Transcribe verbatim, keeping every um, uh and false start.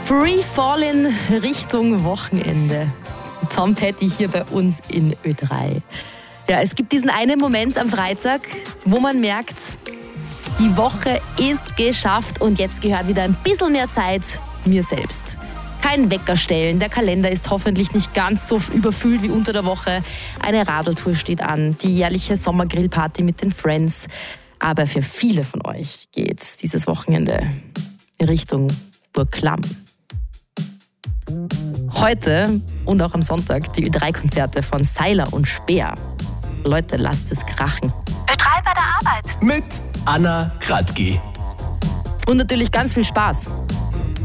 Free Fallin' Richtung Wochenende. Tom Petty hier bei uns in Ö drei. Ja, es gibt diesen einen Moment am Freitag, wo man merkt, die Woche ist geschafft und jetzt gehört wieder ein bisschen mehr Zeit mir selbst. Kein Wecker stellen, der Kalender ist hoffentlich nicht ganz so überfüllt wie unter der Woche. Eine Radeltour steht an, die jährliche Sommergrillparty mit den Friends. Aber für viele von euch geht's dieses Wochenende in Richtung Burg Klamm. Heute und auch am Sonntag die Ö drei Konzerte von Seiler und Speer. Leute, lasst es krachen. Ö drei bei der Arbeit. Mit Anna Kratky. Und natürlich ganz viel Spaß.